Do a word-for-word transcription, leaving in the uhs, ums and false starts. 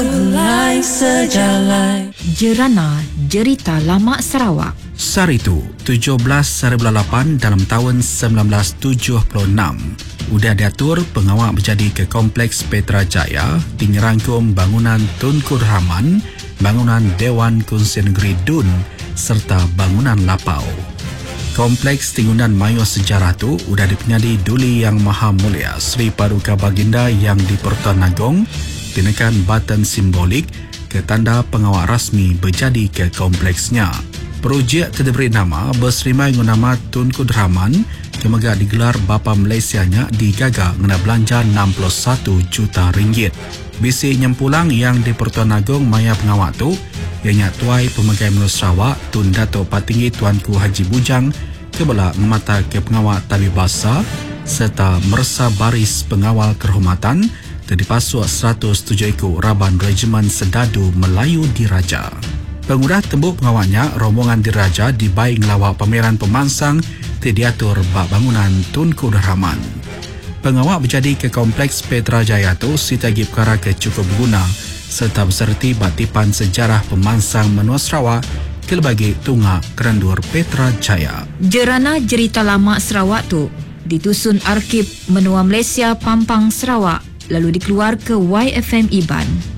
Tergulai sejalan. Jerana Jerita Lama Sarawak. Saritu, tujuh belas hari bulan lapan dalam tahun sembilan belas tujuh puluh enam. Udah diatur pengawal berjadi ke Kompleks Petra Jaya, tinggerangkum bangunan Tunku Rahman, bangunan Dewan Kongsi Negeri Dun serta bangunan Lapau. Kompleks Tingunan Mayor Sejarah tu udah dipenyadi Duli Yang Maha Mulia Sri Paduka Baginda yang di Pertuan Agong, dinakan batan simbolik ke tanda pengawal rasmi berjadi ke kompleksnya. Projek ke diberi nama berserimai dengan nama Tunku Rahman kemegak digelar Bapa Malaysianya digaga ngena belanja enam puluh satu juta ringgit. Bisi nyempulang yang di Pertuan Agong maya pengawal tu ianya Tuai Pemegai Melu Sarawak Tun Dato' Patinggi Tuanku Haji Bujang kebela memata ke pengawal Tabib Bahasa serta mersa baris pengawal kehormatan terdipasuk seratus tujuh ekor Raban Regimen Sedadu Melayu Diraja. Pengudah tembuk pengawalnya rombongan Diraja dibaik ngelawak pameran pemansang diatur bak bangunan Tunku Rahman. Pengawal berjadi ke Kompleks Petra Jaya tu sitagi perkara ke cukup berguna serta berserti batipan sejarah pemansang menua Sarawak kelebagi tunggak Kerendur Petra Jaya. Jerana Jerita Lama Sarawak tu ditusun Arkib Menua Malaysia Pampang Sarawak lalu dikeluar ke Y F M Iban.